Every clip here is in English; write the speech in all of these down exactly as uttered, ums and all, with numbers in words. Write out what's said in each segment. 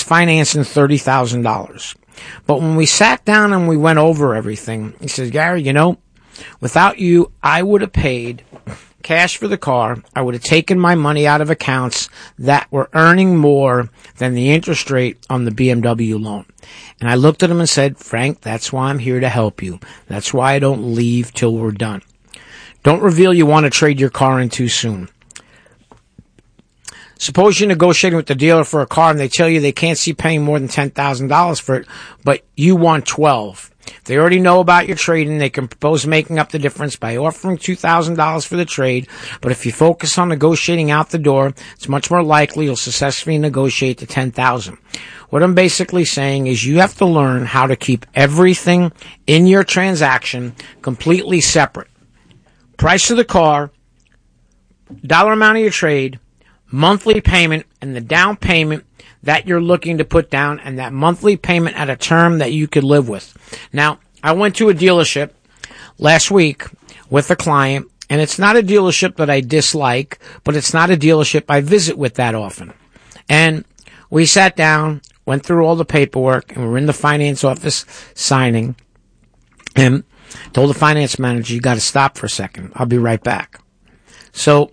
financing thirty thousand dollars. But when we sat down and we went over everything, he says, Gary, you know, without you, I would have paid cash for the car. I would have taken my money out of accounts that were earning more than the interest rate on the B M W loan. And I looked at him and said, Frank, that's why I'm here to help you. That's why I don't leave till we're done. Don't reveal you want to trade your car in too soon. Suppose you're negotiating with the dealer for a car and they tell you they can't see paying more than ten thousand dollars for it, but you want twelve. They already know about your trading. They can propose making up the difference by offering two thousand dollars for the trade. But if you focus on negotiating out the door, it's much more likely you'll successfully negotiate to ten thousand dollars. What I'm basically saying is you have to learn how to keep everything in your transaction completely separate. Price of the car, dollar amount of your trade, monthly payment, and the down payment that you're looking to put down, and that monthly payment at a term that you could live with. Now, I went to a dealership last week with a client, and it's not a dealership that I dislike, but it's not a dealership I visit with that often. And we sat down, went through all the paperwork, and we were in the finance office signing, and told the finance manager, you got to stop for a second. I'll be right back. So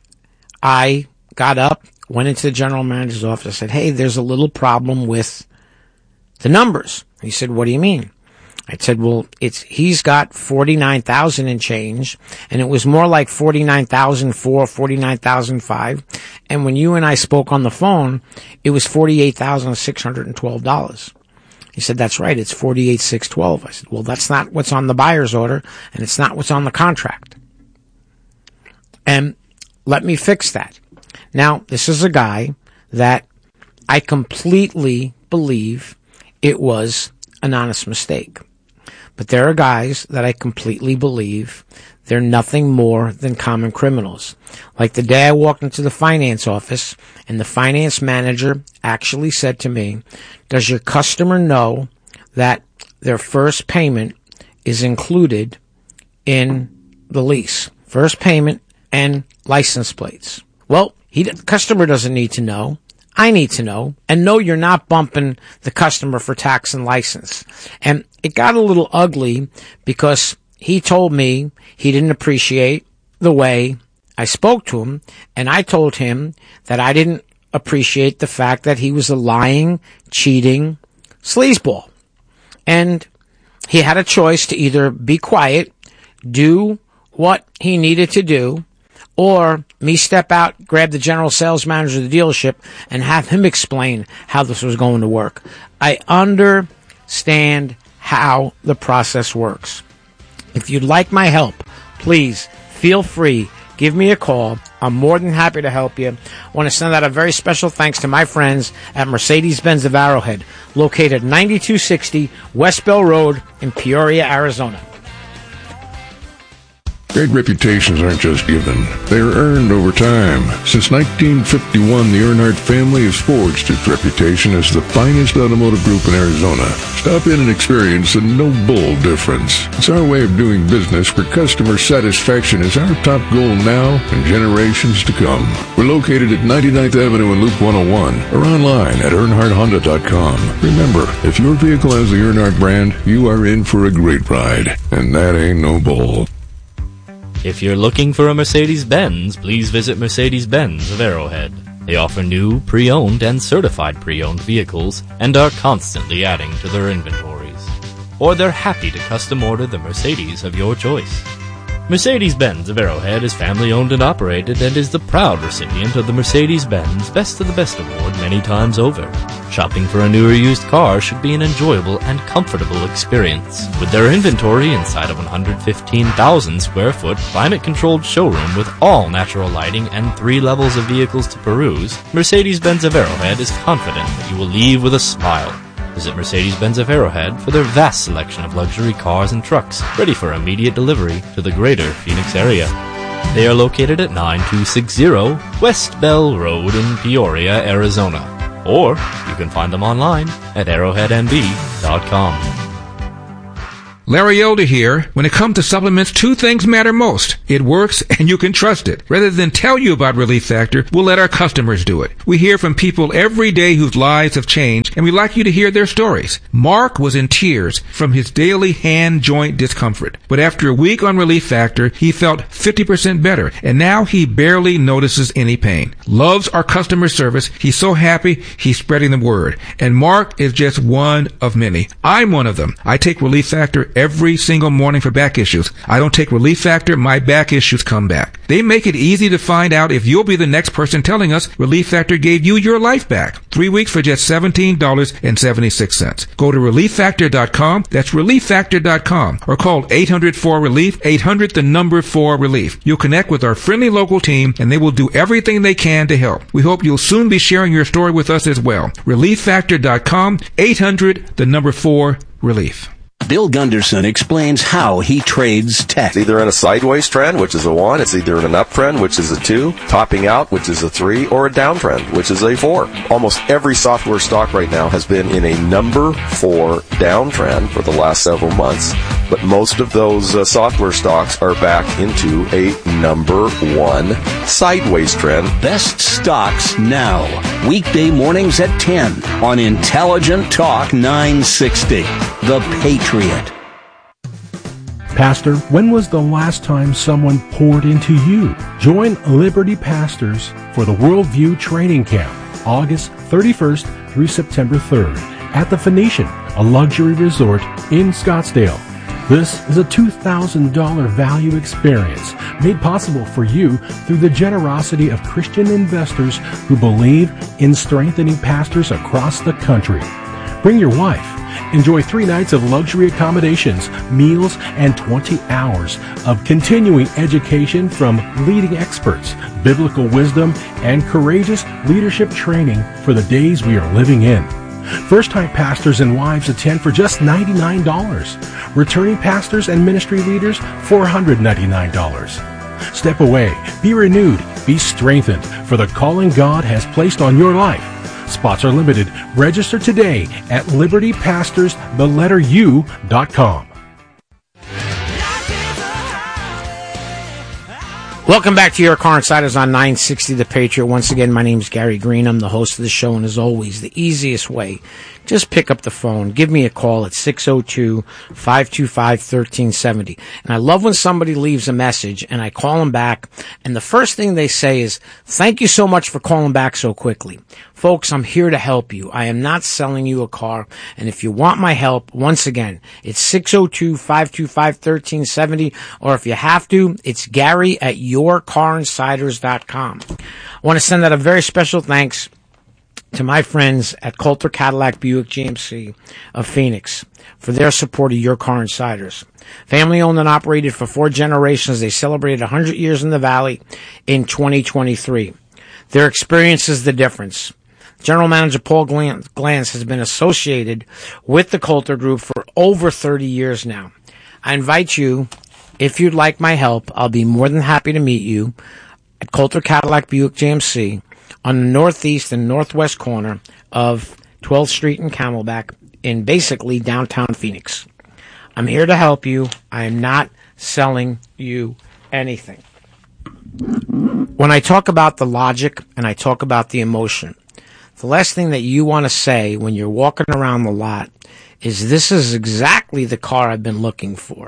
I got up, went into the general manager's office, and said, hey, there's a little problem with the numbers. He said, what do you mean? I said, well, it's, he's got forty-nine thousand and change, and it was more like forty-nine thousand four, forty-nine thousand five. And when you and I spoke on the phone, it was forty-eight thousand six hundred twelve dollars. He said, that's right, it's forty-eight thousand six hundred twelve dollars. I said, well, that's not what's on the buyer's order, and it's not what's on the contract. And let me fix that. Now, this is a guy that I completely believe it was an honest mistake. But there are guys that I completely believe they're nothing more than common criminals. Like the day I walked into the finance office and the finance manager actually said to me, does your customer know that their first payment is included in the lease? First payment and license plates. Well, he, the customer doesn't need to know. I need to know. And no, you're not bumping the customer for tax and license. And it got a little ugly because he told me he didn't appreciate the way I spoke to him. And I told him that I didn't appreciate the fact that he was a lying, cheating sleazeball. And he had a choice to either be quiet, do what he needed to do, or me step out, grab the general sales manager of the dealership, and have him explain how this was going to work. I understand how the process works. If you'd like my help, please feel free. Give me a call. I'm more than happy to help you. I want to send out a very special thanks to my friends at Mercedes-Benz of Arrowhead, located ninety-two sixty West Bell Road in Peoria, Arizona. Great reputations aren't just given. They are earned over time. Since nineteen fifty-one, the Earnhardt family has forged its reputation as the finest automotive group in Arizona. Stop in and experience the no-bull difference. It's our way of doing business where customer satisfaction is our top goal now and generations to come. We're located at ninety-ninth Avenue and Loop one oh one or online at earnhardt honda dot com. Remember, if your vehicle has the Earnhardt brand, you are in for a great ride. And that ain't no bull. If you're looking for a Mercedes-Benz, please visit Mercedes-Benz of Arrowhead. They offer new, pre-owned, and certified pre-owned vehicles and are constantly adding to their inventories. Or they're happy to custom order the Mercedes of your choice. Mercedes-Benz of Arrowhead is family-owned and operated and is the proud recipient of the Mercedes-Benz Best of the Best Award many times over. Shopping for a new or used car should be an enjoyable and comfortable experience. With their inventory inside a one hundred fifteen thousand square foot climate-controlled showroom with all natural lighting and three levels of vehicles to peruse, Mercedes-Benz of Arrowhead is confident that you will leave with a smile. Visit Mercedes-Benz of Arrowhead for their vast selection of luxury cars and trucks ready for immediate delivery to the greater Phoenix area. They are located at nine two six zero West Bell Road in Peoria, Arizona. Or you can find them online at arrowhead m b dot com. Larry Elder here. When it comes to supplements, two things matter most. It works and you can trust it. Rather than tell you about Relief Factor, we'll let our customers do it. We hear from people every day whose lives have changed, and we'd like you to hear their stories. Mark was in tears from his daily hand joint discomfort. But after a week on Relief Factor, he felt fifty percent better, and now he barely notices any pain. Loves our customer service. He's so happy, he's spreading the word. And Mark is just one of many. I'm one of them. I take Relief Factor every single morning for back issues. I don't take Relief Factor, my back issues come back. They make it easy to find out if you'll be the next person telling us Relief Factor gave you your life back. Three weeks for just seventeen dollars and seventy-six cents. Go to relief factor dot com. That's relief factor dot com. Or call eight hundred four relief, eight hundred the number four relief. You'll connect with our friendly local team, and they will do everything they can to help. We hope you'll soon be sharing your story with us as well. relief factor dot com, eight hundred the number four relief. Bill Gunderson explains how he trades tech. It's either in a sideways trend, which is a one. It's either in an uptrend, which is a two. Topping out, which is a three. Or a downtrend, which is a four. Almost every software stock right now has been in a number four downtrend for the last several months. But most of those uh, software stocks are back into a number one sideways trend. Best stocks now. Weekday mornings at ten on Intelligent Talk nine sixty. The Patriot. Pastor, when was the last time someone poured into you? Join Liberty Pastors for the Worldview Training Camp, August thirty-first through September third, at the Phoenician, a luxury resort in Scottsdale. This is a two thousand dollars value experience made possible for you through the generosity of Christian investors who believe in strengthening pastors across the country. Bring your wife. Enjoy three nights of luxury accommodations, meals, and twenty hours of continuing education from leading experts, biblical wisdom, and courageous leadership training for the days we are living in. First-time pastors and wives attend for just ninety-nine dollars. Returning pastors and ministry leaders, four hundred ninety-nine dollars. Step away, be renewed, be strengthened for the calling God has placed on your life. Spots are limited. Register today at liberty pastors the letter U dot com. Welcome back to Your Car Insiders on nine sixty The Patriot. Once again, my name is Gary Green. I'm the host of the show, and as always, the easiest way, just pick up the phone. Give me a call at six oh two, five two five, one three seven oh. And I love when somebody leaves a message, and I call them back, and the first thing they say is, thank you so much for calling back so quickly. Folks, I'm here to help you. I am not selling you a car, and if you want my help, once again, it's six oh two, five two five, one three seven oh, or if you have to, it's Gary at your car insiders dot com. I want to send out a very special thanks to my friends at Coulter Cadillac Buick G M C of Phoenix for their support of Your Car Insiders. Family owned and operated for four generations. They celebrated one hundred years in the Valley in twenty twenty-three. Their experience is the difference. General Manager Paul Glantz has been associated with the Coulter Group for over thirty years now. I invite you, if you'd like my help, I'll be more than happy to meet you at Coulter Cadillac Buick G M C on the northeast and northwest corner of twelfth Street and Camelback in basically downtown Phoenix. I'm here to help you. I am not selling you anything. When I talk about the logic and I talk about the emotion, the last thing that you want to say when you're walking around the lot is, this is exactly the car I've been looking for.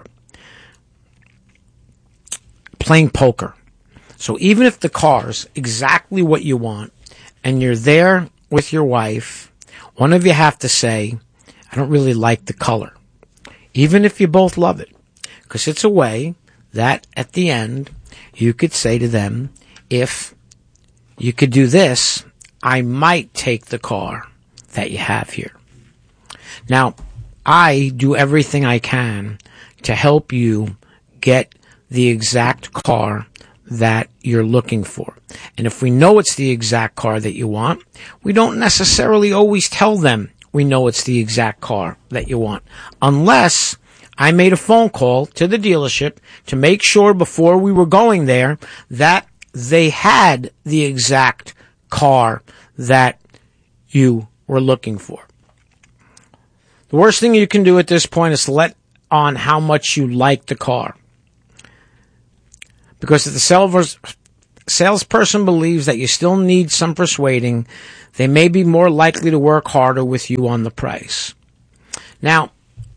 Playing poker. So even if the car's exactly what you want and you're there with your wife, one of you have to say, I don't really like the color. Even if you both love it. Because it's a way that at the end you could say to them, if you could do this, I might take the car that you have here. Now, I do everything I can to help you get the exact car that you're looking for. And if we know it's the exact car that you want, we don't necessarily always tell them we know it's the exact car that you want. Unless I made a phone call to the dealership to make sure before we were going there that they had the exact car that you were looking for. The worst thing you can do at this point is to let on how much you like the car. Because if the sales, salesperson believes that you still need some persuading, they may be more likely to work harder with you on the price. Now,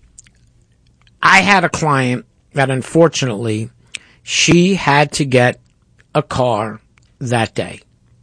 I had a client that unfortunately, she had to get a car that day.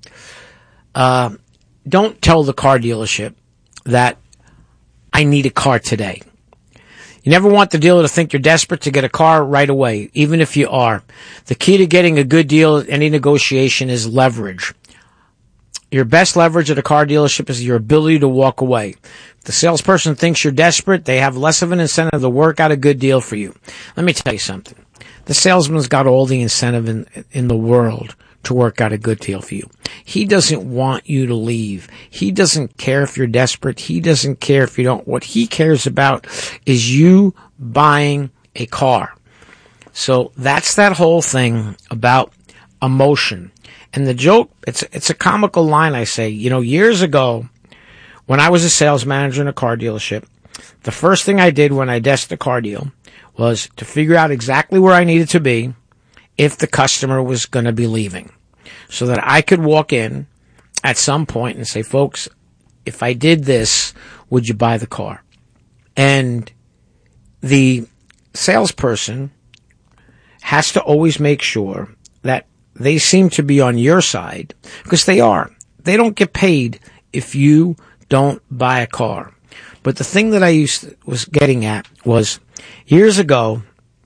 Uh, don't tell the car dealership that I need a car today. You never want the dealer to think you're desperate to get a car right away, even if you are. The key to getting a good deal at any negotiation is leverage. Your best leverage at a car dealership is your ability to walk away. If the salesperson thinks you're desperate, they have less of an incentive to work out a good deal for you. Let me tell you something. The salesman's got all the incentive in, in the world to work out a good deal for you. He doesn't want you to leave. He doesn't care if you're desperate. He doesn't care if you don't. What he cares about is you buying a car. So that's that whole thing about emotion. And the joke, it's, it's a comical line I say. You know, years ago, when I was a sales manager in a car dealership, the first thing I did when I desked a car deal was to figure out exactly where I needed to be if the customer was going to be leaving, so that I could walk in at some point and say, folks, if I did this, would you buy the car? And the salesperson has to always make sure that they seem to be on your side, because they are. They don't get paid if you don't buy a car. But the thing that I used to, was getting at was years ago,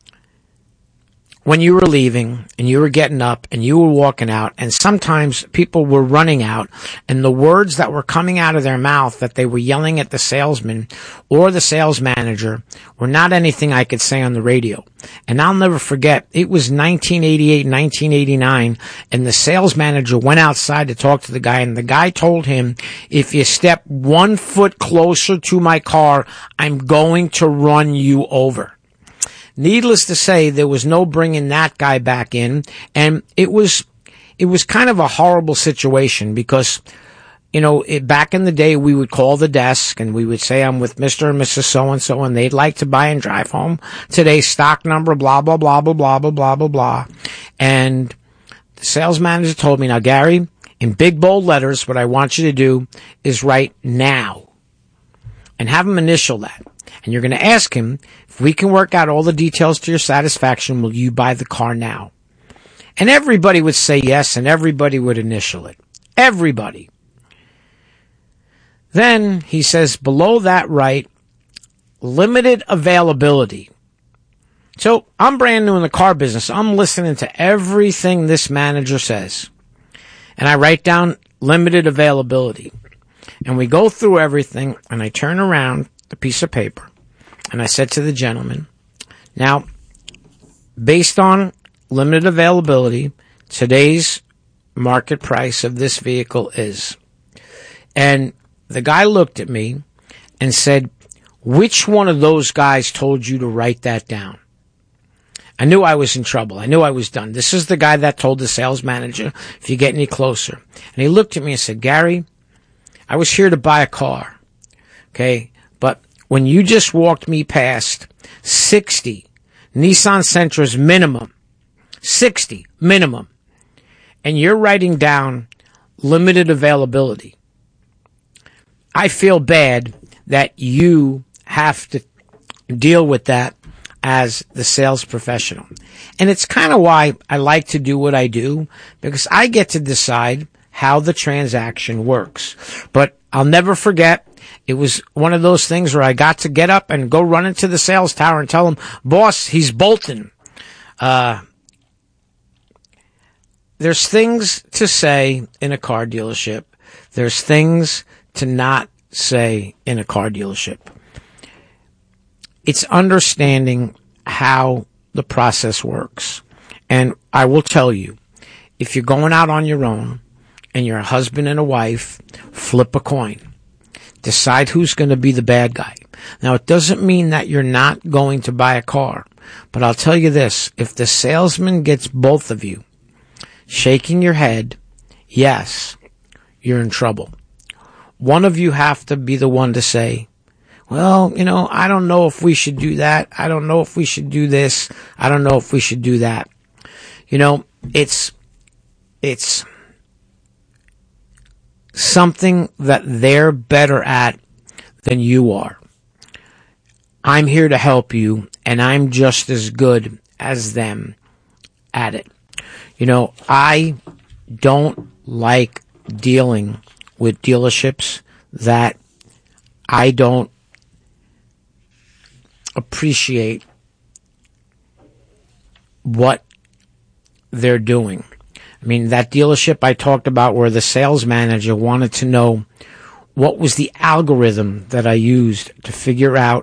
when you were leaving and you were getting up and you were walking out, and sometimes people were running out, and the words that were coming out of their mouth that they were yelling at the salesman or the sales manager were not anything I could say on the radio. And I'll never forget, it was nineteen eighty-eight, nineteen eighty-nine, and the sales manager went outside to talk to the guy, and the guy told him, if you step one foot closer to my car, I'm going to run you over. Needless to say, there was no bringing that guy back in, and it was it was kind of a horrible situation because, you know, it, back in the day, we would call the desk and we would say, I'm with Mister and Missus So-and-so, and they'd like to buy and drive home. Today's stock number, blah, blah, blah, blah, blah, blah, blah, blah, blah. And the sales manager told me, now, Gary, in big, bold letters, what I want you to do is write now and have him initial that. And you're going to ask him, if we can work out all the details to your satisfaction, will you buy the car now? And everybody would say yes, and everybody would initial it. Everybody. Then he says, below that, right, limited availability. So I'm brand new in the car business. I'm listening to everything this manager says. And I write down limited availability. And we go through everything, and I turn around the piece of paper, and I said to the gentleman, now, based on limited availability, today's market price of this vehicle is. And the guy looked at me and said, which one of those guys told you to write that down? I knew I was in trouble. I knew I was done. This is the guy that told the sales manager, if you get any closer. And he looked at me and said, Gary, I was here to buy a car. Okay? But when you just walked me past sixty Nissan Sentras minimum, sixty minimum, and you're writing down limited availability, I feel bad that you have to deal with that as the sales professional. And it's kind of why I like to do what I do, because I get to decide how the transaction works. But I'll never forget, it was one of those things where I got to get up and go run into the sales tower and tell him, boss, he's bolting. Uh, there's things to say in a car dealership. There's things to not say in a car dealership. It's understanding how the process works. And I will tell you, if you're going out on your own and you're a husband and a wife, flip a coin. Decide who's going to be the bad guy. Now, it doesn't mean that you're not going to buy a car, but I'll tell you this, if the salesman gets both of you shaking your head, yes, you're in trouble. One of you have to be the one to say, well, you know, I don't know if we should do that. I don't know if we should do this. I don't know if we should do that. You know, it's, it's something that they're better at than you are. I'm here to help you, and I'm just as good as them at it. You know, I don't like dealing with dealerships that I don't appreciate what they're doing. I mean, that dealership I talked about where the sales manager wanted to know what was the algorithm that I used to figure out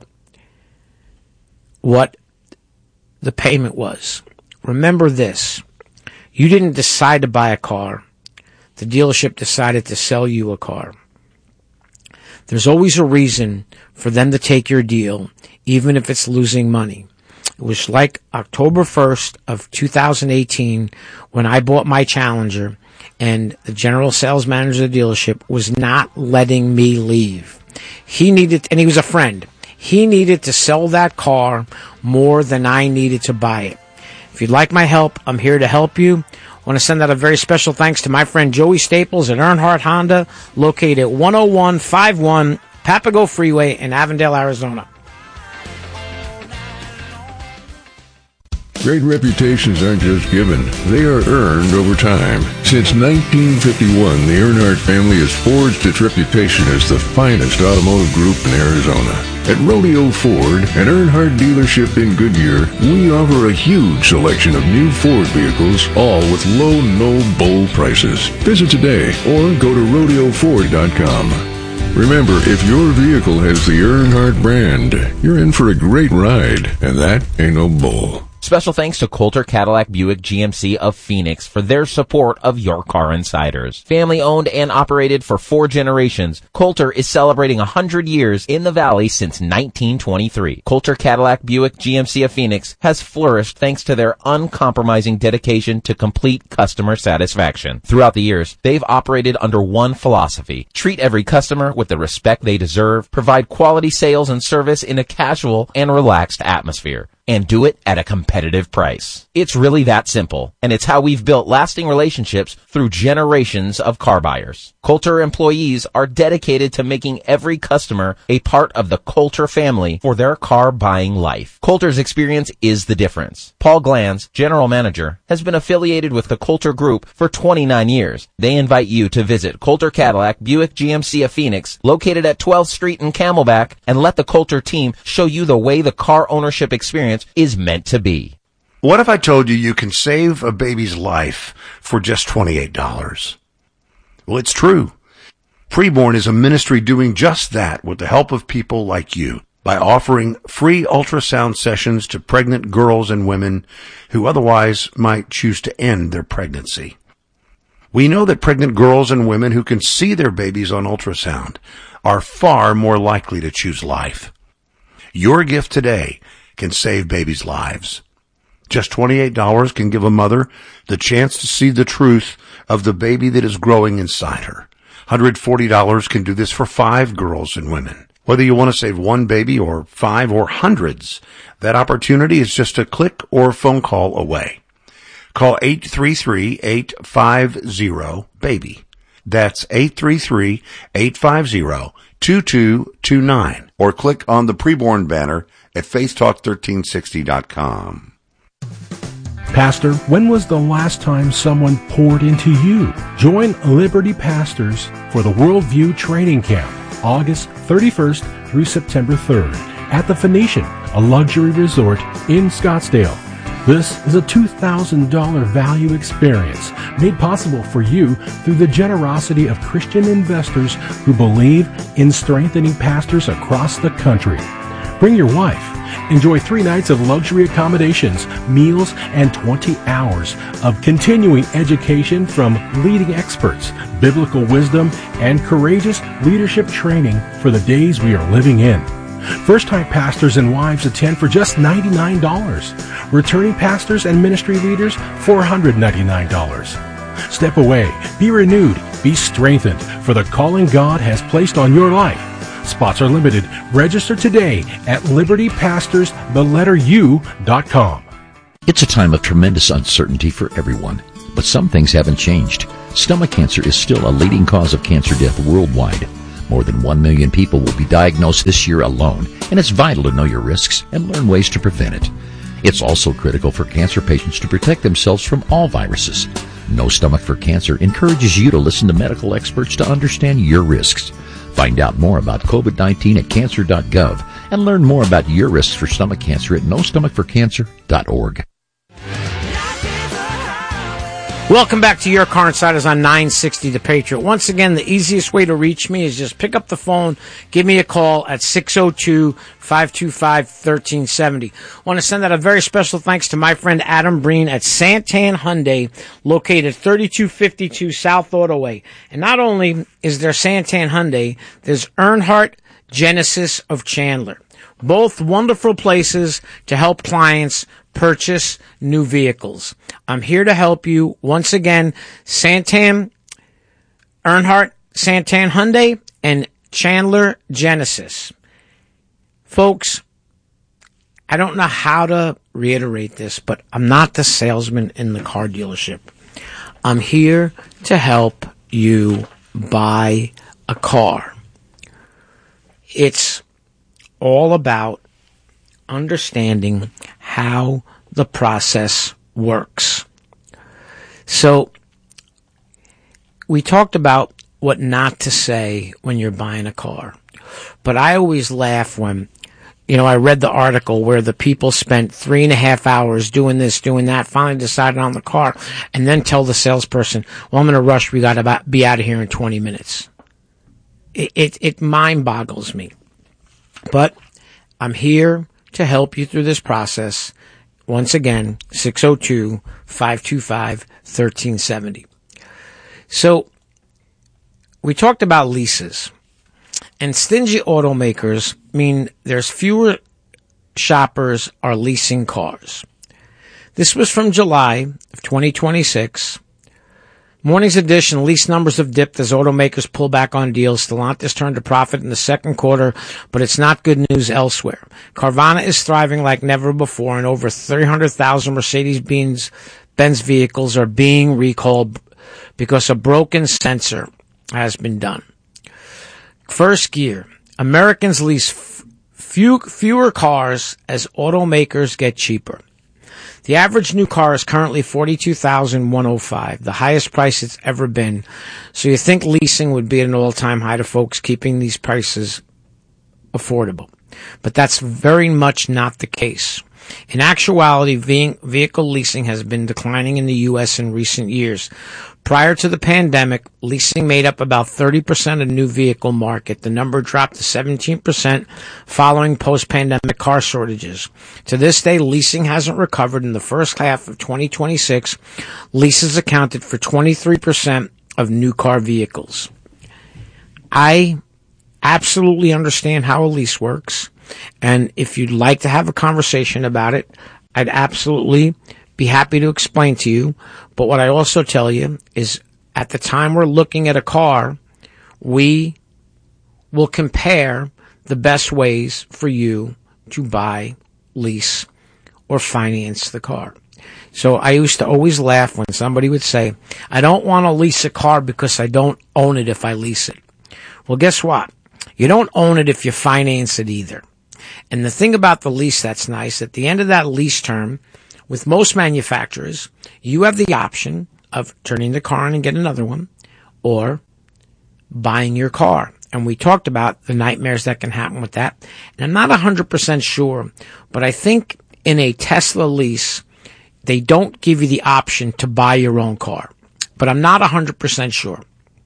what the payment was. Remember this. You didn't decide to buy a car. The dealership decided to sell you a car. There's always a reason for them to take your deal, even if it's losing money. It was like October first of two thousand eighteen when I bought my Challenger, and the general sales manager of the dealership was not letting me leave. He needed, and he was a friend, he needed to sell that car more than I needed to buy it. If you'd like my help, I'm here to help you. I want to send out a very special thanks to my friend Joey Staples at Earnhardt Honda, located at one oh one fifty-one Papago Freeway in Avondale, Arizona. Great reputations aren't just given, they are earned over time. Since nineteen fifty-one, the Earnhardt family has forged its reputation as the finest automotive group in Arizona. At Rodeo Ford, an Earnhardt dealership in Goodyear, we offer a huge selection of new Ford vehicles, all with low, no-bull prices. Visit today or go to rodeo ford dot com. Remember, if your vehicle has the Earnhardt brand, you're in for a great ride, and that ain't no bull. Special thanks to Coulter Cadillac Buick G M C of Phoenix for their support of Your Car Insiders. Family owned and operated for four generations, Coulter is celebrating one hundred years in the Valley since nineteen twenty-three. Coulter Cadillac Buick G M C of Phoenix has flourished thanks to their uncompromising dedication to complete customer satisfaction. Throughout the years, they've operated under one philosophy: treat every customer with the respect they deserve, provide quality sales and service in a casual and relaxed atmosphere, and do it at a competitive price. It's really that simple, and it's how we've built lasting relationships through generations of car buyers. Coulter employees are dedicated to making every customer a part of the Coulter family for their car buying life. Coulter's experience is the difference. Paul Glanz, general manager, has been affiliated with the Coulter Group for twenty-nine years. They invite you to visit Coulter Cadillac Buick G M C of Phoenix, located at twelfth Street in Camelback, and let the Coulter team show you the way the car ownership experience is meant to be. What if I told you you can save a baby's life for just twenty-eight dollars? Well, it's true. Preborn is a ministry doing just that with the help of people like you by offering free ultrasound sessions to pregnant girls and women who otherwise might choose to end their pregnancy. We know that pregnant girls and women who can see their babies on ultrasound are far more likely to choose life. Your gift today can save babies' lives. Just twenty-eight dollars can give a mother the chance to see the truth of the baby that is growing inside her. one hundred forty dollars can do this for five girls and women. Whether you want to save one baby or five or hundreds, that opportunity is just a click or phone call away. Call eight three three, eight five zero, BABY. That's eight three three, eight five zero, two two two nine. Or click on the Preborn banner at faith talk thirteen sixty dot com. Pastor, when was the last time someone poured into you? Join Liberty Pastors for the Worldview Training Camp, August thirty-first through September third, at the Phoenician, a luxury resort in Scottsdale. This is a two thousand dollars value experience made possible for you through the generosity of Christian investors who believe in strengthening pastors across the country. Bring your wife. Enjoy three nights of luxury accommodations, meals, and twenty hours of continuing education from leading experts, biblical wisdom, and courageous leadership training for the days we are living in. First-time pastors and wives attend for just ninety-nine dollars. Returning pastors and ministry leaders, four hundred ninety-nine dollars. Step away, be renewed, be strengthened for the calling God has placed on your life. Spots are limited. Register today at liberty pastors the letter u dot com. It's a time of tremendous uncertainty for everyone, but some things haven't changed. Stomach cancer is still a leading cause of cancer death worldwide. More than one million people will be diagnosed this year alone, and it's vital to know your risks and learn ways to prevent it. It's also critical for cancer patients to protect themselves from all viruses. No Stomach for Cancer encourages you to listen to medical experts to understand your risks. Find out more about covid nineteen at cancer dot gov and learn more about your risks for stomach cancer at no stomach for cancer dot org. Welcome back to Your Car Insiders on nine sixty The Patriot. Once again, the easiest way to reach me is just pick up the phone, give me a call at six oh two, five two five, one three seven oh. I want to send out a very special thanks to my friend Adam Breen at Santan Hyundai, located thirty-two fifty-two South Autoway. And not only is there Santan Hyundai, there's Earnhardt Genesis of Chandler. Both wonderful places to help clients purchase new vehicles. I'm here to help you. Once again, Santan, Earnhardt, Santan Hyundai, and Chandler Genesis. Folks, I don't know how to reiterate this, but I'm not the salesman in the car dealership. I'm here to help you buy a car. It's all about understanding how the process works. So, we talked about what not to say when you're buying a car. But I always laugh when, you know, I read the article where the people spent three and a half hours doing this, doing that, finally decided on the car, and then tell the salesperson, well, I'm in a rush, we got to be out of here in twenty minutes. It, it, it mind boggles me. But I'm here to help you through this process. Once again, six oh two, five two five, one three seven oh. So, we talked about leases. And stingy automakers mean there's fewer shoppers are leasing cars. This was from July of twenty twenty-six. Morning's edition, lease numbers have dipped as automakers pull back on deals. Stellantis turned a profit in the second quarter, but it's not good news elsewhere. Carvana is thriving like never before, and over three hundred thousand Mercedes-Benz vehicles are being recalled because a broken sensor has been done. First gear. Americans lease f- few, fewer cars as automakers get cheaper. The average new car is currently forty-two thousand one hundred five dollars, the highest price it's ever been. So you think leasing would be at an all-time high to folks keeping these prices affordable. But that's very much not the case. In actuality, vehicle leasing has been declining in the U S in recent years. Prior to the pandemic, leasing made up about thirty percent of the new vehicle market. The number dropped to seventeen percent following post-pandemic car shortages. To this day, leasing hasn't recovered. In the first half of twenty twenty-six, leases accounted for twenty-three percent of new car vehicles. I absolutely understand how a lease works, and if you'd like to have a conversation about it, I'd absolutely be happy to explain to you. But what I also tell you is at the time we're looking at a car, we will compare the best ways for you to buy, lease, or finance the car. So I used to always laugh when somebody would say, I don't want to lease a car because I don't own it if I lease it. Well, guess what? You don't own it if you finance it either. And the thing about the lease that's nice, at the end of that lease term, with most manufacturers, you have the option of turning the car in and get another one, or buying your car. And we talked about the nightmares that can happen with that. And I'm not one hundred percent sure, but I think in a Tesla lease, they don't give you the option to buy your own car. But I'm not one hundred percent sure.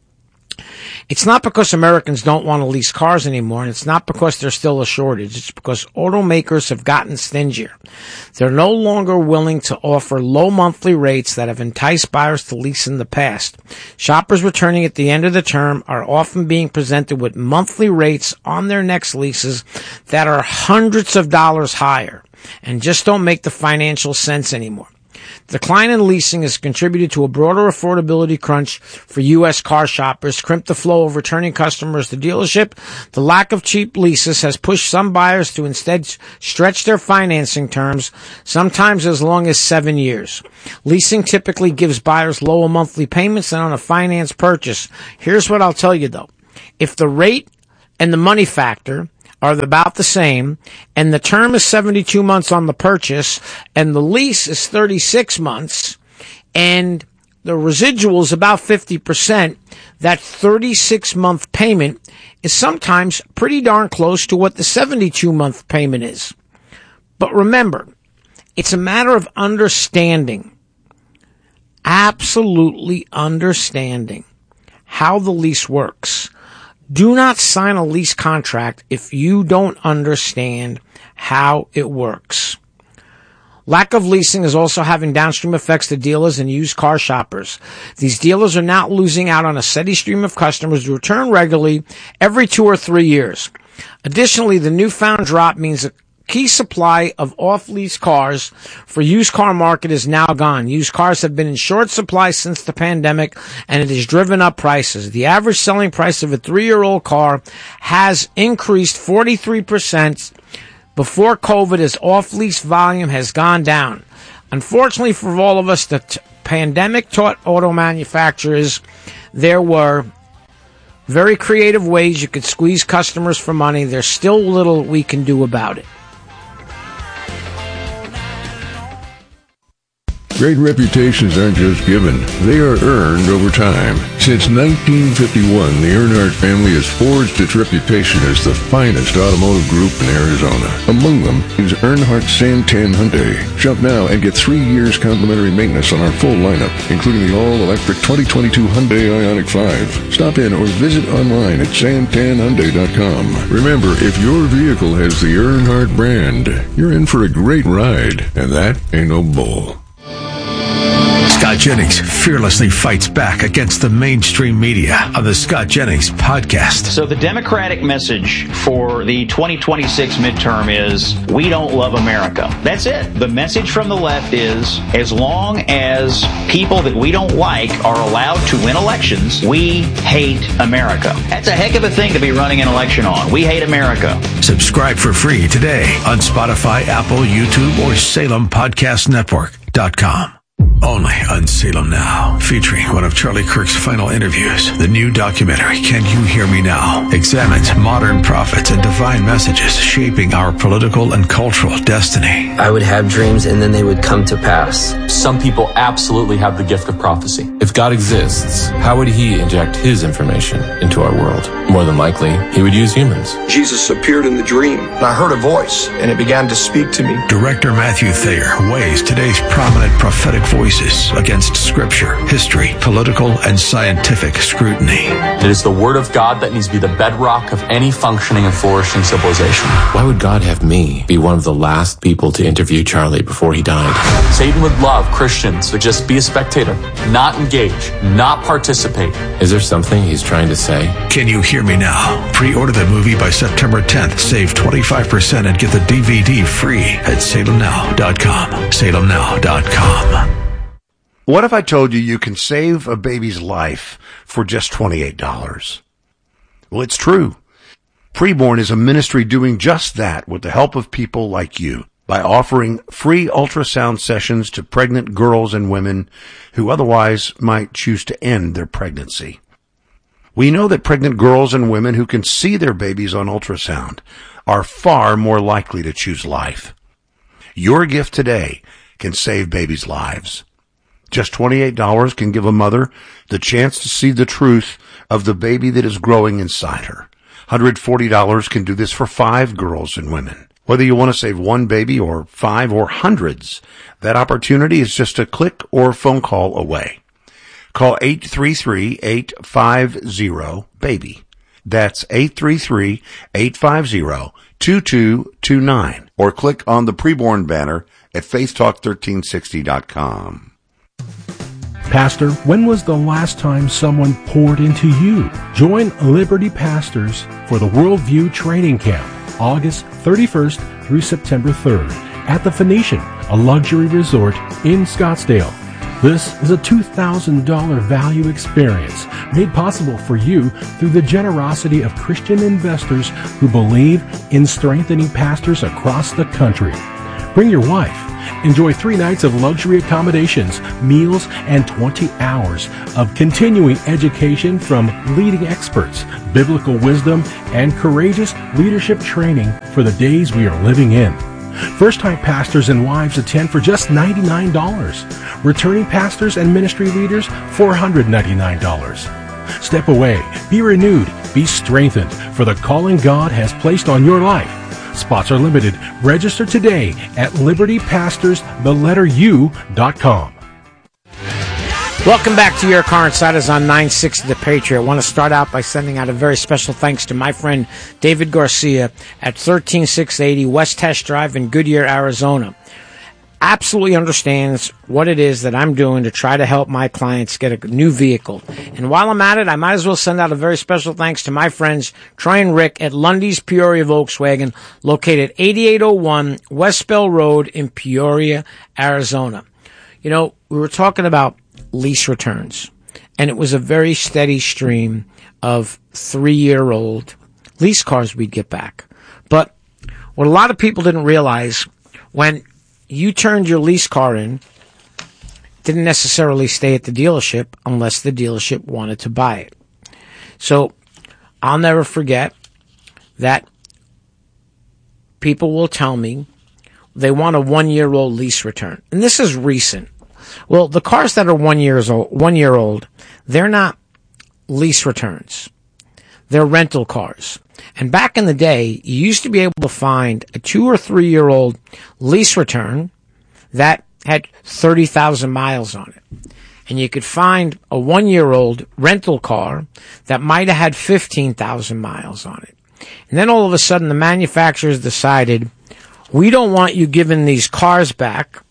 It's not because Americans don't want to lease cars anymore, and it's not because there's still a shortage. It's because automakers have gotten stingier. They're no longer willing to offer low monthly rates that have enticed buyers to lease in the past. Shoppers returning at the end of the term are often being presented with monthly rates on their next leases that are hundreds of dollars higher and just don't make the financial sense anymore. Decline in leasing has contributed to a broader affordability crunch for U S car shoppers, crimped the flow of returning customers to dealership. The lack of cheap leases has pushed some buyers to instead stretch their financing terms, sometimes as long as seven years. Leasing typically gives buyers lower monthly payments than on a finance purchase. Here's what I'll tell you though. If the rate and the money factor are about the same, and the term is seventy-two months on the purchase, and the lease is thirty-six months, and the residual is about fifty percent, that thirty-six month payment is sometimes pretty darn close to what the seventy-two month payment is. But remember, it's a matter of understanding, absolutely understanding how the lease works. Do not sign a lease contract if you don't understand how it works. Lack of leasing is also having downstream effects to dealers and used car shoppers. These dealers are now losing out on a steady stream of customers who return regularly every two or three years. Additionally, the newfound drop means a key supply of off-lease cars for used car market is now gone. Used cars have been in short supply since the pandemic, and it has driven up prices. The average selling price of a three-year-old car has increased forty-three percent before COVID as off-lease volume has gone down. Unfortunately for all of us, the t- pandemic taught auto manufacturers there were very creative ways you could squeeze customers for money. There's still little we can do about it. Great reputations aren't just given, they are earned over time. Since nineteen fifty-one, the Earnhardt family has forged its reputation as the finest automotive group in Arizona. Among them is Earnhardt Santan Hyundai. Shop now and get three years complimentary maintenance on our full lineup, including the all-electric twenty twenty-two Hyundai Ioniq five. Stop in or visit online at santan hyundai dot com. Remember, if your vehicle has the Earnhardt brand, you're in for a great ride, and that ain't no bull. Scott Jennings fearlessly fights back against the mainstream media on the Scott Jennings podcast. So the Democratic message for the twenty twenty-six midterm is, we don't love America. That's it. The message from the left is, as long as people that we don't like are allowed to win elections, we hate America. That's a heck of a thing to be running an election on. We hate America. Subscribe for free today on Spotify, Apple, YouTube, or Salem Podcast Network dot com. Only on Salem Now, featuring one of Charlie Kirk's final interviews. The new documentary, Can You Hear Me Now?, examines modern prophets and divine messages shaping our political and cultural destiny. I would have dreams and then they would come to pass. Some people absolutely have the gift of prophecy. If God exists, how would he inject his information into our world? More than likely, he would use humans. Jesus appeared in the dream, and I heard a voice, and it began to speak to me. Director Matthew Thayer weighs today's prominent prophetic voices against scripture, history, political, and scientific scrutiny. It is the word of God that needs to be the bedrock of any functioning and flourishing civilization. Why would God have me be one of the last people to interview Charlie before he died? Satan would love Christians to just be a spectator, not engage, not participate. Is there something he's trying to say? Can You Hear Me Now? Pre-order the movie by September tenth. Save twenty-five percent and get the D V D free at salem now dot com. salem now dot com. What if I told you you can save a baby's life for just twenty-eight dollars? Well, it's true. Preborn is a ministry doing just that with the help of people like you by offering free ultrasound sessions to pregnant girls and women who otherwise might choose to end their pregnancy. We know that pregnant girls and women who can see their babies on ultrasound are far more likely to choose life. Your gift today can save babies' lives. Just twenty-eight dollars can give a mother the chance to see the truth of the baby that is growing inside her. one hundred forty dollars can do this for five girls and women. Whether you want to save one baby or five or hundreds, that opportunity is just a click or phone call away. Call eight three three, eight five zero, BABY. That's eight three three, eight five zero, two two two nine. Or click on the Preborn banner at faith talk thirteen sixty dot com. Pastor, when was the last time someone poured into you? Join Liberty Pastors for the Worldview Training Camp, August thirty-first through September third at the Phoenician a luxury resort in Scottsdale. This is a two thousand dollars value experience made possible for you through the generosity of Christian investors who believe in strengthening pastors across the country. Bring your wife. Enjoy three nights of luxury accommodations, meals, and twenty hours of continuing education from leading experts, biblical wisdom, and courageous leadership training for the days we are living in. First-time pastors and wives attend for just ninety-nine dollars. Returning pastors and ministry leaders, four hundred ninety-nine dollars. Step away, be renewed, be strengthened for the calling God has placed on your life. Spots are limited. Register today at liberty pastors the letter u dot com. Welcome back to Your Car Insiders on nine sixty The Patriot. I want to start out by sending out a very special thanks to my friend David Garcia at one three six eighty West Test Drive in Goodyear, Arizona. Absolutely understands what it is that I'm doing to try to help my clients get a new vehicle. And while I'm at it, I might as well send out a very special thanks to my friends Troy and Rick at Lundy's Peoria Volkswagen, located eighty-eight oh one West Bell Road in Peoria, Arizona. You know, we were talking about lease returns, and it was a very steady stream of three-year-old lease cars we'd get back. But what a lot of people didn't realize, when you turned your lease car in, it didn't necessarily stay at the dealership unless the dealership wanted to buy it. So I'll never forget that people will tell me they want a one-year-old lease return. And this is recent. Well, the cars that are one years old, one year old, they're not lease returns. They're rental cars. And back in the day, you used to be able to find a two or three year old lease return that had thirty thousand miles on it. And you could find a one year old rental car that might have had fifteen thousand miles on it. And then all of a sudden, the manufacturers decided, we don't want you giving these cars back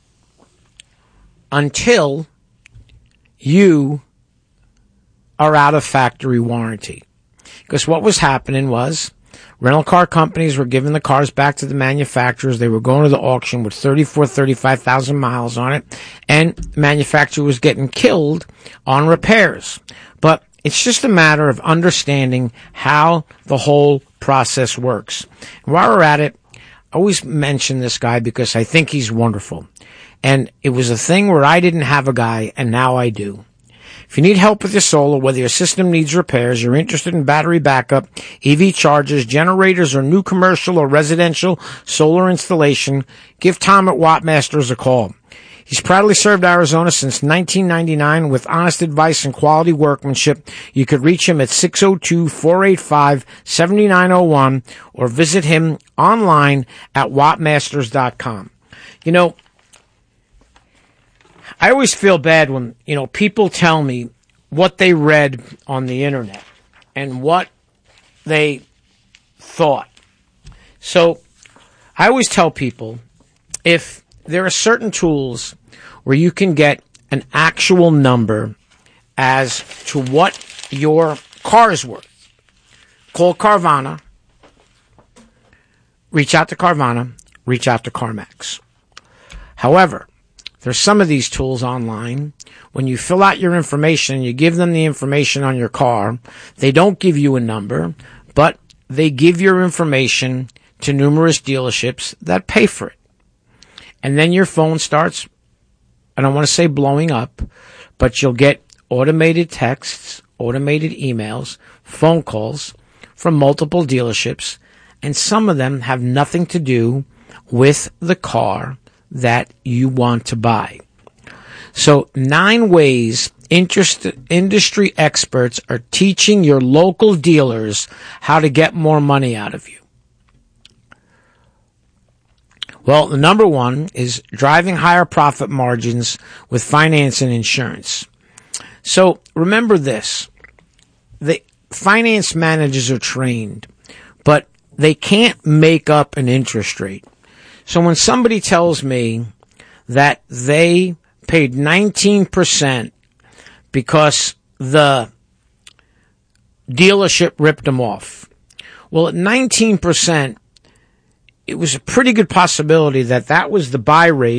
until you are out of factory warranty. Because what was happening was rental car companies were giving the cars back to the manufacturers. They were going to the auction with thirty-four, thirty-five thousand miles on it, and the manufacturer was getting killed on repairs. But it's just a matter of understanding how the whole process works. And while we're at it, I always mention this guy because I think he's wonderful. And it was a thing where I didn't have a guy, and now I do. If you need help with your solar, whether your system needs repairs, you're interested in battery backup, E V chargers, generators, or new commercial or residential solar installation, give Tom at Wattmasters a call. He's proudly served Arizona since nineteen ninety-nine with honest advice and quality workmanship. You could reach him at six oh two, four eight five, seven nine oh one or visit him online at wattmasters dot com. You know, I always feel bad when, you know, people tell me what they read on the internet and what they thought. So I always tell people, if there are certain tools where you can get an actual number as to what your car is worth, call Carvana, reach out to Carvana, reach out to CarMax. However, there's some of these tools online. When you fill out your information, you give them the information on your car. They don't give you a number, but they give your information to numerous dealerships that pay for it. And then your phone starts, I don't want to say blowing up, but you'll get automated texts, automated emails, phone calls from multiple dealerships, and some of them have nothing to do with the car that you want to buy. So nine ways interest, industry experts are teaching your local dealers how to get more money out of you. Well, the number one is driving higher profit margins with finance and insurance. So remember this. The finance managers are trained, but they can't make up an interest rate. So when somebody tells me that they paid nineteen percent because the dealership ripped them off, well, at nineteen percent, it was a pretty good possibility that that was the buy rate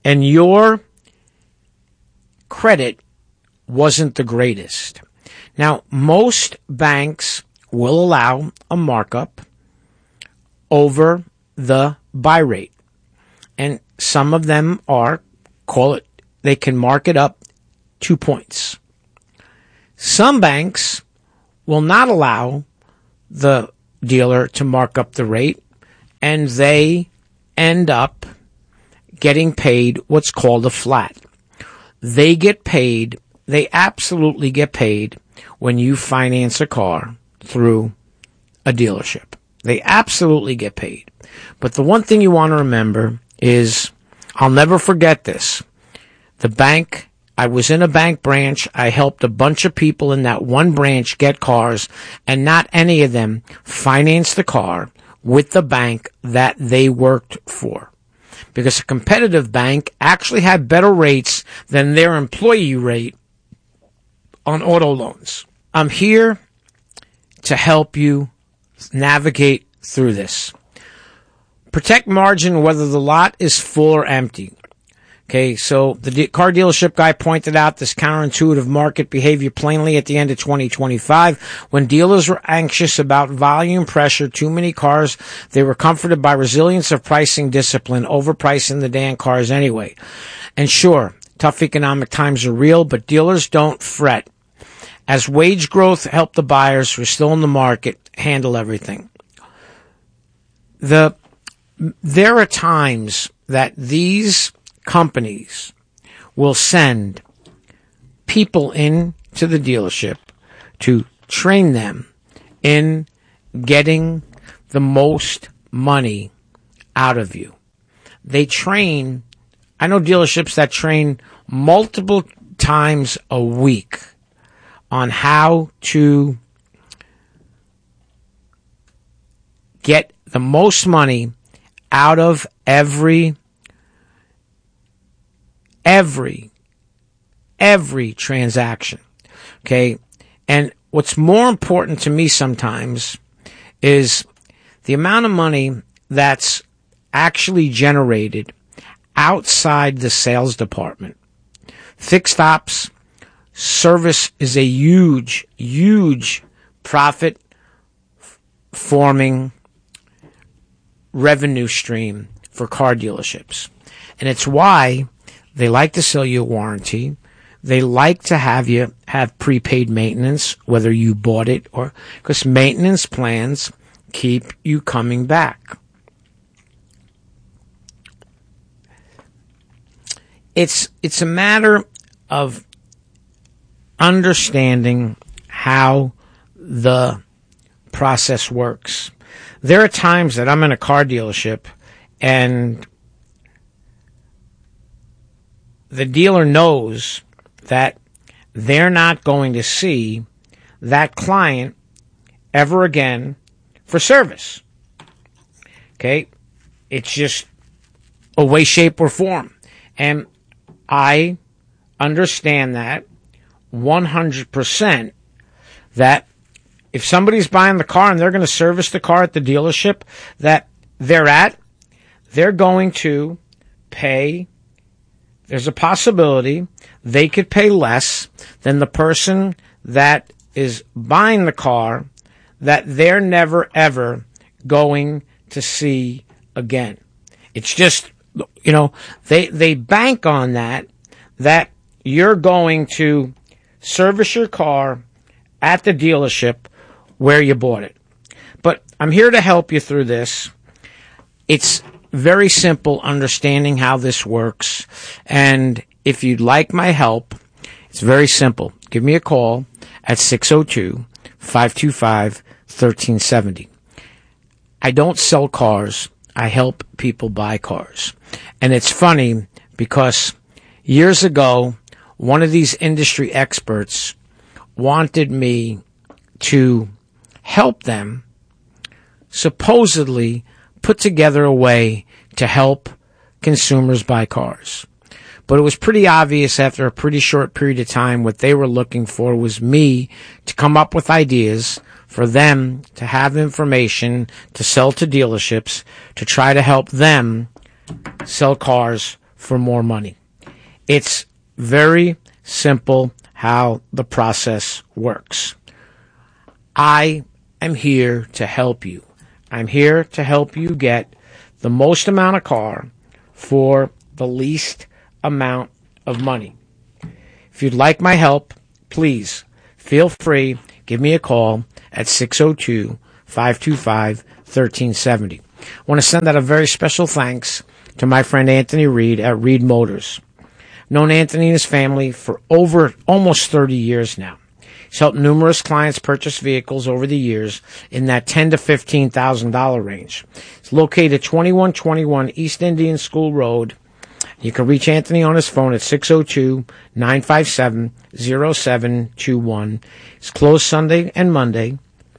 and your credit wasn't the greatest. Now, most banks will allow a markup over the buy rate. And some of them are, call it, they can mark it up two points. Some banks will not allow the dealer to mark up the rate, and they end up getting paid what's called a flat. They get paid, they absolutely get paid when you finance a car through a dealership. They absolutely get paid. But the one thing you want to remember is, I'll never forget this. The bank, I was in a bank branch. I helped a bunch of people in that one branch get cars, and not any of them financed the car with the bank that they worked for. Because a competitive bank actually had better rates than their employee rate on auto loans. I'm here to help you navigate through this. Protect margin whether the lot is full or empty. Okay, so the de- car dealership guy pointed out this counterintuitive market behavior plainly at the end of twenty twenty-five. When dealers were anxious about volume pressure, too many cars, they were comforted by resilience of pricing discipline, overpricing the damn cars anyway. And sure, tough economic times are real, but dealers don't fret. As wage growth helped the buyers who are still in the market handle everything. The There are times that these companies will send people in to the dealership to train them in getting the most money out of you. They train, I know dealerships that train multiple times a week on how to get the most money out of every Every, every transaction. Okay. And what's more important to me sometimes is the amount of money that's actually generated outside the sales department. Fixed ops, service is a huge, huge profit forming revenue stream for car dealerships. And it's why they like to sell you a warranty. They like to have you have prepaid maintenance, whether you bought it or, because maintenance plans keep you coming back. It's, it's a matter of understanding how the process works. There are times that I'm in a car dealership and the dealer knows that they're not going to see that client ever again for service. Okay? It's just a way, shape, or form. And I understand that one hundred percent, that if somebody's buying the car and they're going to service the car at the dealership that they're at, they're going to pay. There's a possibility they could pay less than the person that is buying the car that they're never, ever going to see again. It's just, you know, they, they bank on that, that you're going to service your car at the dealership where you bought it. But I'm here to help you through this. It's very simple understanding how this works. And if you'd like my help, it's very simple. Give me a call at six oh two, five two five, one three seven oh. I don't sell cars. I help people buy cars. And it's funny because years ago, one of these industry experts wanted me to help them supposedly put together a way to help consumers buy cars. But it was pretty obvious after a pretty short period of time what they were looking for was me to come up with ideas for them to have information to sell to dealerships to try to help them sell cars for more money. It's very simple how the process works. I am here to help you. I'm here to help you get the most amount of car for the least amount of money. If you'd like my help, please feel free, give me a call at six oh two, five two five, one three seven oh. I want to send out a very special thanks to my friend Anthony Reed at Reed Motors. I've known Anthony and his family for over almost thirty years now. He's helped numerous clients purchase vehicles over the years in that ten thousand to fifteen thousand dollars range. It's located at twenty-one twenty-one East Indian School Road. You can reach Anthony on his phone at six oh two, nine five seven, oh seven two one. It's closed Sunday and Monday,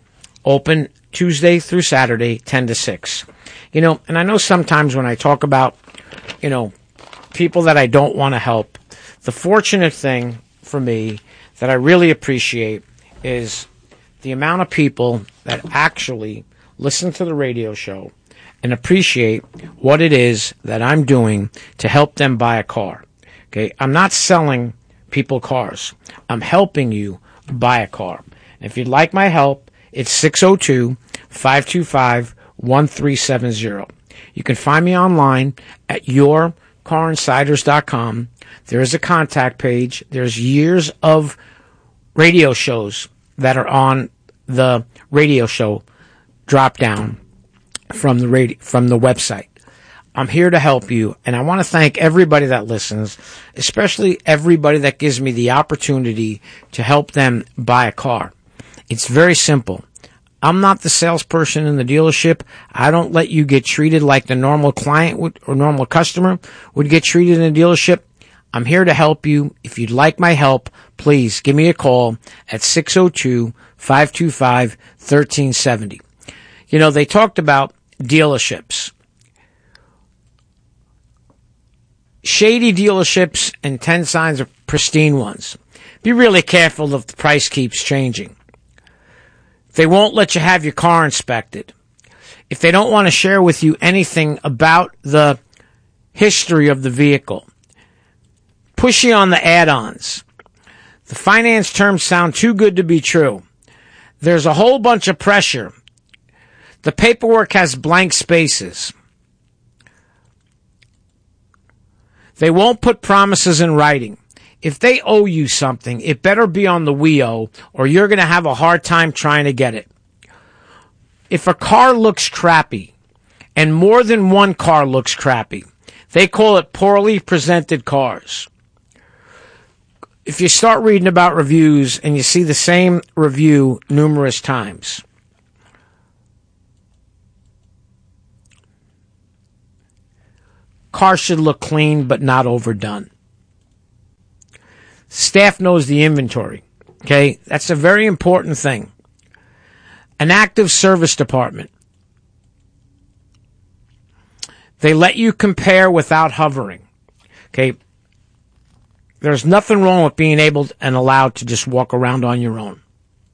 open Tuesday through Saturday, ten to six. You know, and I know sometimes when I talk about, you know, people that I don't want to help, the fortunate thing for me that I really appreciate is the amount of people that actually listen to the radio show and appreciate what it is that I'm doing to help them buy a car. Okay, I'm not selling people cars. I'm helping you buy a car. And if you'd like my help, it's six oh two, five two five, one three seven oh. You can find me online at your car insiders dot com. There is a contact page. There's years of radio shows that are on the radio show drop down from the radio, from the website. I'm here to help you, and I want to thank everybody that listens, especially everybody that gives me the opportunity to help them buy a car. It's very simple. I'm not the salesperson in the dealership. I don't let you get treated like the normal client would, or normal customer would get treated in a dealership. I'm here to help you. If you'd like my help, please give me a call at six oh two, five two five, one three seven oh. You know, they talked about dealerships. Shady dealerships and ten signs of pristine ones. Be really careful if the price keeps changing. They won't let you have your car inspected. If they don't want to share with you anything about the history of the vehicle. Pushy on the add-ons. The finance terms sound too good to be true. There's a whole bunch of pressure. The paperwork has blank spaces. They won't put promises in writing. If they owe you something, it better be on the we owe, or you're going to have a hard time trying to get it. If a car looks crappy, and more than one car looks crappy, they call it poorly presented cars. If you start reading about reviews and you see the same review numerous times, car should look clean but not overdone. Staff knows the inventory. Okay, that's a very important thing. An active service department. They let you compare without hovering. Okay, there's nothing wrong with being able and allowed to just walk around on your own.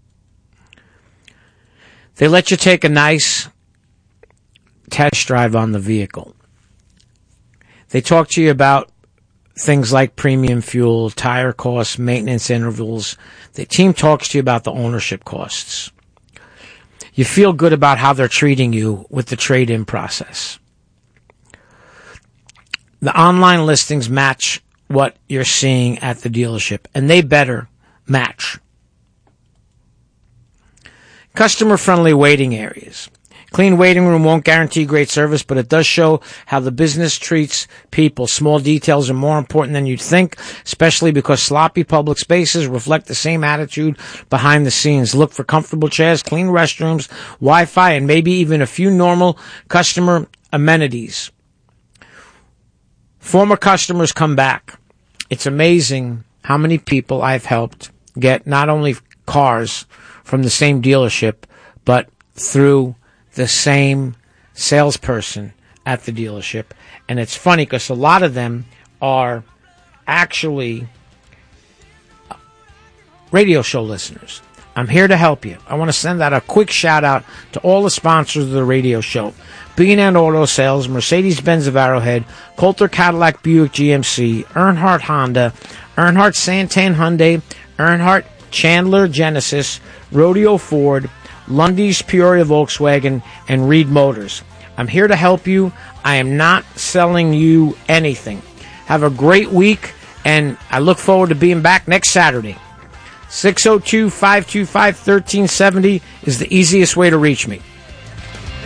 They let you take a nice test drive on the vehicle. They talk to you about things like premium fuel, tire costs, maintenance intervals. The team talks to you about the ownership costs. You feel good about how they're treating you with the trade-in process. The online listings match what you're seeing at the dealership, and they better match. Customer-friendly waiting areas. Clean waiting room won't guarantee great service, but it does show how the business treats people. Small details are more important than you'd think, especially because sloppy public spaces reflect the same attitude behind the scenes. Look for comfortable chairs, clean restrooms, Wi-Fi, and maybe even a few normal customer amenities. Former customers come back. It's amazing how many people I've helped get not only cars from the same dealership, but through the same salesperson at the dealership. And it's funny because a lot of them are actually radio show listeners. I'm here to help you. I want to send out a quick shout out to all the sponsors of the radio show. B and N Auto Sales, Mercedes-Benz of Arrowhead, Coulter Cadillac Buick G M C, Earnhardt Honda, Earnhardt Santan Hyundai, Earnhardt Chandler Genesis, Rodeo Ford, Lundy's Peoria Volkswagen, and Reed Motors. I'm here to help you. I am not selling you anything. Have a great week, and I look forward to being back next Saturday. six oh two, five two five, one three seven oh is the easiest way to reach me.